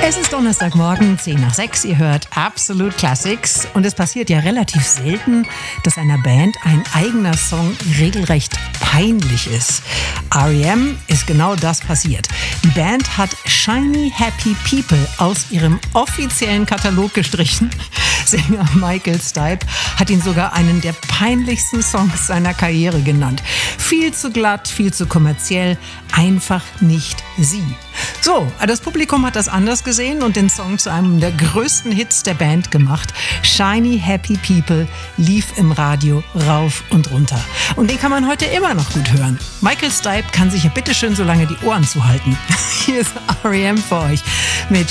Es ist Donnerstagmorgen, 10 nach 6. Ihr hört Absolute Classics. Und es passiert ja relativ selten, dass einer Band ein eigener Song regelrecht peinlich ist. R.E.M. ist genau das passiert. Die Band hat Shiny Happy People aus ihrem offiziellen Katalog gestrichen. Sänger Michael Stipe hat ihn sogar einen der peinlichsten Songs seiner Karriere genannt. Viel zu glatt, viel zu kommerziell, einfach nicht sie. So, das Publikum hat das anders gesehen und den Song zu einem der größten Hits der Band gemacht. Shiny Happy People lief im Radio rauf und runter. Und den kann man heute immer noch gut hören. Michael Stipe kann sich ja bitteschön so lange die Ohren zuhalten. Hier ist R.E.M. für euch mit